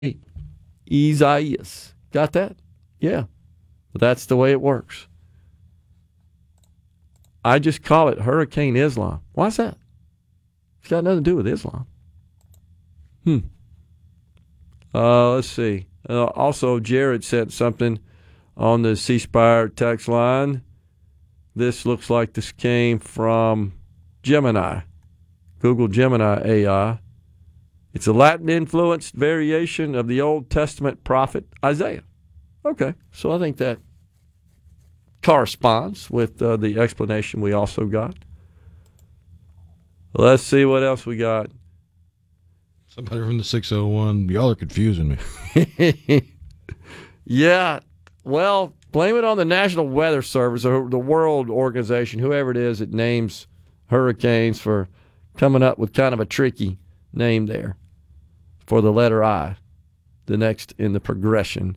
Isaias. Got that? Yeah. That's the way it works. I just call it Hurricane Islam. Why's that? It's got nothing to do with Islam. Let's see. Also, Jared sent something on the C Spire text line. This looks like this came from Gemini, Google Gemini AI. It's a Latin-influenced variation of the Old Testament prophet Isaiah. Okay, so I think that corresponds with the explanation we also got. Let's see what else we got. Somebody from the 601, y'all are confusing me. Yeah, well, blame it on the National Weather Service or the World Organization, whoever it is that names hurricanes, for coming up with kind of a tricky name there for the letter I, the next in the progression.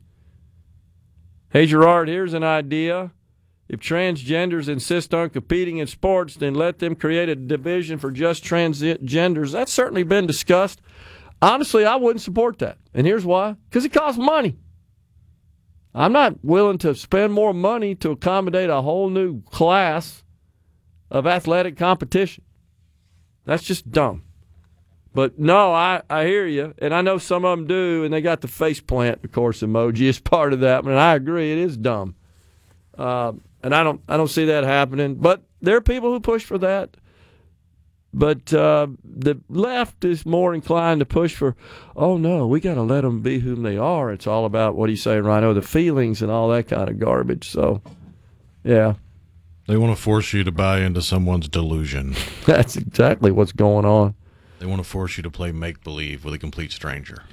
Hey, Gerard, here's an idea. If transgenders insist on competing in sports, then let them create a division for just transgenders. That's certainly been discussed. Honestly, I wouldn't support that. And here's why. Because it costs money. I'm not willing to spend more money to accommodate a whole new class of athletic competition. That's just dumb. But no, I hear you, and I know some of them do, and they got the face plant, of course, emoji as part of that. But I agree, it is dumb, and I don't see that happening. But there are people who push for that. But the left is more inclined to push for, oh no, we got to let them be whom they are. It's all about, what do you say, Rhino, the feelings and all that kind of garbage. So, yeah. They want to force you to buy into someone's delusion. That's exactly what's going on. They want to force you to play make-believe with a complete stranger.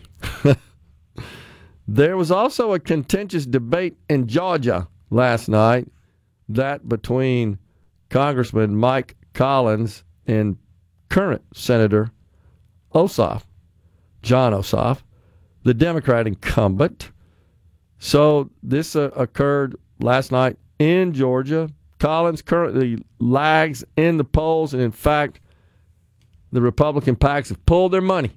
There was also a contentious debate in Georgia last night, that between Congressman Mike Collins and current Senator Ossoff, John Ossoff, the Democrat incumbent. So this occurred last night in Georgia. Collins currently lags in the polls, and in fact, the Republican PACs have pulled their money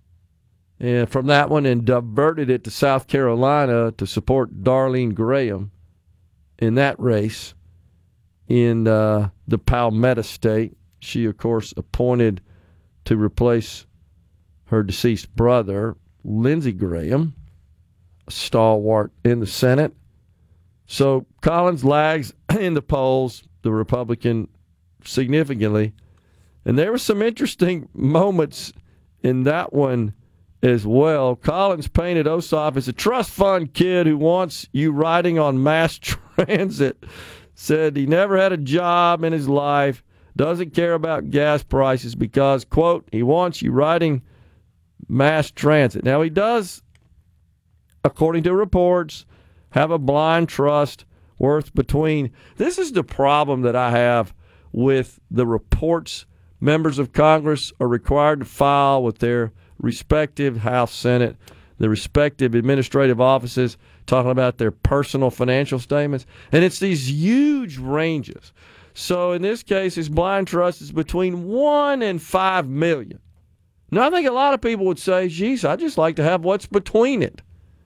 from that one and diverted it to South Carolina to support Darlene Graham in that race in the Palmetto State. She, of course, appointed to replace her deceased brother, Lindsey Graham, a stalwart in the Senate. So Collins lags in the polls, the Republican, significantly. And there were some interesting moments in that one as well. Collins painted Ossoff as a trust fund kid who wants you riding on mass transit. Said he never had a job in his life, doesn't care about gas prices because, quote, he wants you riding mass transit. Now, he does, according to reports, have a blind trust worth between. This is the problem that I have with the reports members of Congress are required to file with their respective House, Senate, the respective administrative offices, talking about their personal financial statements. And it's these huge ranges. So in this case, his blind trust is between 1 and 5 million. Now, I think a lot of people would say, geez, I just like to have what's between it.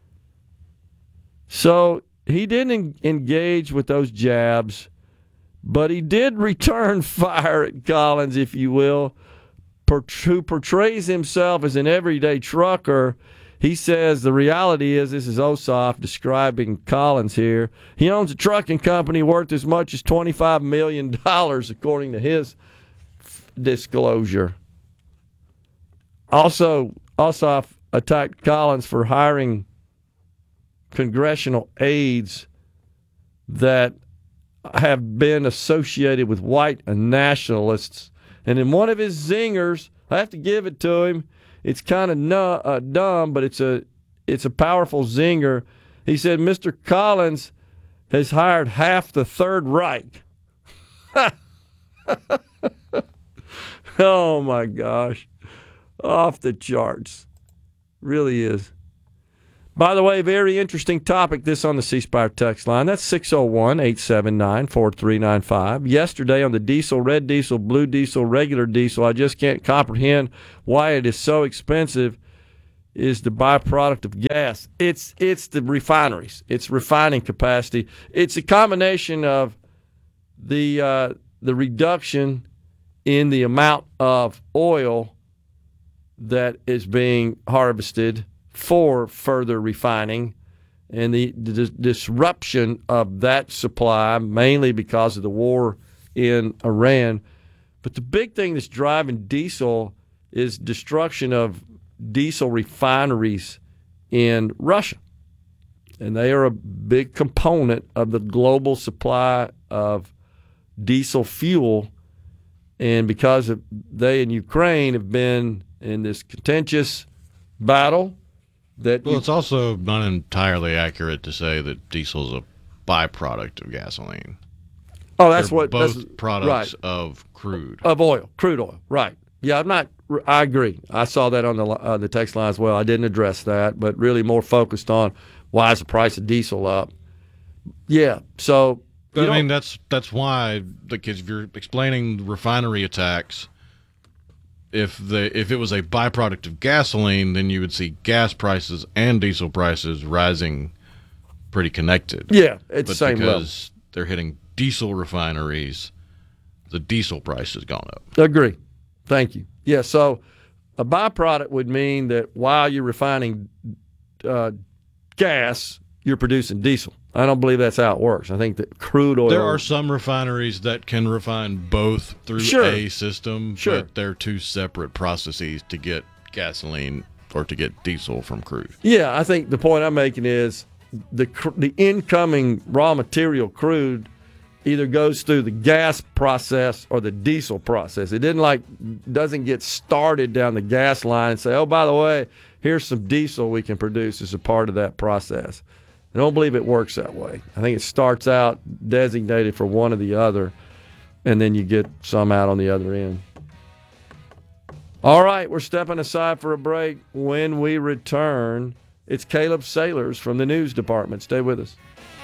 So he didn't engage with those jabs, but he did return fire at Collins, if you will, who portrays himself as an everyday trucker. He says the reality is, this is Ossoff describing Collins here, he owns a trucking company worth as much as $25 million, according to his disclosure. Also, Ossoff attacked Collins for hiring congressional aides that have been associated with white nationalists. And in one of his zingers, I have to give it to him, it's kind of dumb, but it's a powerful zinger. He said Mr. Collins has hired half the Third Reich. Oh, my gosh. Off the charts. Really is. By the way, very interesting topic, this on the C Spire text line. That's 601-879-4395. Yesterday on the diesel, red diesel, blue diesel, regular diesel, I just can't comprehend why it is so expensive. is the byproduct of gas. It's the refineries. It's refining capacity. It's a combination of the reduction in the amount of oil that is being harvested for further refining and the disruption of that supply, mainly because of the war in Iran. But the big thing that's driving diesel is destruction of diesel refineries in Russia. And they are a big component of the global supply of diesel fuel. And because they in Ukraine have been in this contentious battle, it's also not entirely accurate to say that diesel is a byproduct of gasoline. Oh, that's They're what both products right. of crude. Of oil, crude oil, right. Yeah, I agree. I saw that on the text line as well. I didn't address that, but really more focused on why is the price of diesel up. Yeah, so... But I mean, that's why, because if you're explaining refinery attacks, if it was a byproduct of gasoline, then you would see gas prices and diesel prices rising pretty connected. Yeah, it's the same level. Because they're hitting diesel refineries, the diesel price has gone up. Agree. Thank you. Yeah, so a byproduct would mean that while you're refining gas, you're producing diesel. I don't believe that's how it works. I think that crude oil... There are some refineries that can refine both through a system, but they're two separate processes to get gasoline or to get diesel from crude. Yeah, I think the point I'm making is the incoming raw material crude either goes through the gas process or the diesel process. It doesn't get started down the gas line and say, oh, by the way, here's some diesel we can produce as a part of that process. I don't believe it works that way. I think it starts out designated for one or the other, and then you get some out on the other end. All right, we're stepping aside for a break. When we return, it's Caleb Sailors from the news department. Stay with us.